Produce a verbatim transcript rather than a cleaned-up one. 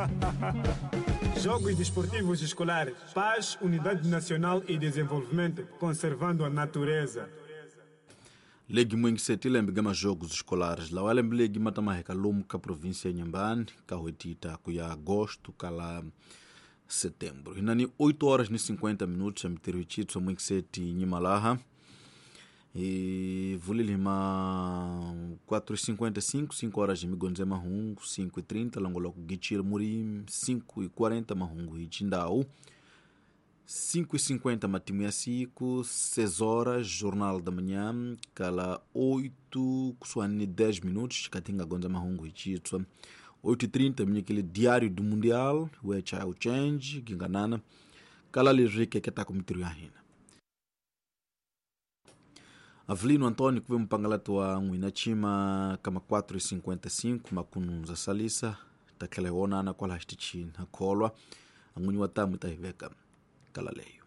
Jogos Desportivos Escolares. Paz, Unidade Nacional e Desenvolvimento, conservando a natureza. Legi mwingi setile mbigama jogos escolares. La wale mbilegi matamaheka lumu ka província ya Nhambane, ka huetita kuya agosto, kala setembro. Hinani oito horas e cinquenta minutos, amitiru hichitso mwingi seti Nhimalaha. E vulili ma quatro e cinquenta e cinco, cinco horas de migonze mahungu, cinco e trinta, longoloku gichir murim, cinco e quarenta mahungu hichindau, cinco e cinquenta matimu ya siku, seis horas, jornal da manhã, kala oito, kusuani dez minutos, katinga gonza mahungu hichitwa, oito e trinta, minha aquele diário do mundial, which I will change, ginganana, kala lirike keta kumitiru ya hina. Avelino Antônio kuve mpangalato wa Ngwinachima kama quatro e cinquenta e cinco makunu za salisa takeleona na kwa hashtichi na kolwa anguni watamu tahiveka kalaleyo.